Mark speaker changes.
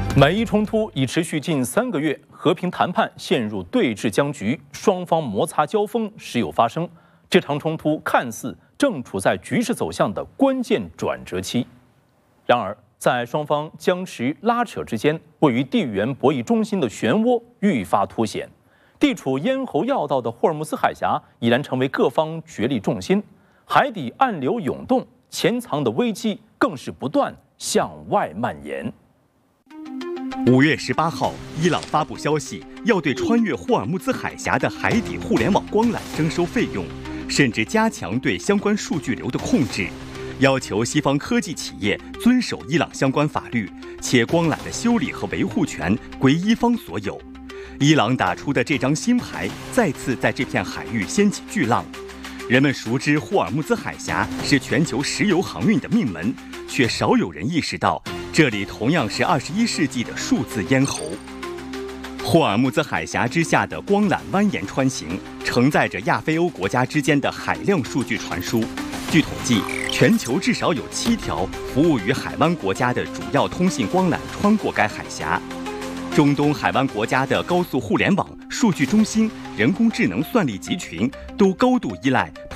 Speaker 1: 美伊冲突已持续近3个月，和平谈判陷入对峙僵局，双方摩擦交锋时有发生。这场冲突看似正处在局势走向的关键转折期，然而在双方僵持拉扯之间，位于地缘博弈中心的漩涡愈发凸显。地处咽喉要道的霍尔木兹海峡已然成为各方角力重心，海底暗流涌动，潜藏的危机更是不断向外蔓延。
Speaker 2: 5月18号，伊朗发布消息，要对穿越霍尔木兹海峡的海底互联网光缆征收费用，甚至加强对相关数据流的控制，要求西方科技企业遵守伊朗相关法律，且光缆的修理和维护权归伊方所有。伊朗打出的这张新牌，再次在这片海域掀起巨浪。人们熟知霍尔木兹海峡是全球石油航运的命门，却少有人意识到，这里同样是21世纪的数字咽喉。霍尔木兹海峡之下的光缆蜿蜒穿行，承载着亚非欧国家之间的海量数据传输。据统计，全球至少有7条服务于海湾国家的主要通信光缆穿过该海峡。中东海湾国家的高速互联网、数据中心、人工智能算力集群都高度依赖